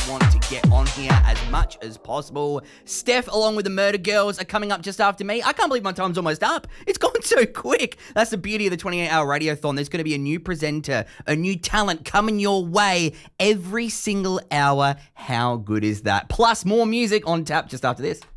want to get on here as much as possible. Steph, along with the Murder Girls, are coming up just after me. I can't believe my time's almost up. It's gone so quick. That's the beauty of the 28-hour radiothon. There's going to be a new presenter, a new talent coming your way every single hour. How good is that? Plus more music on tap just after this.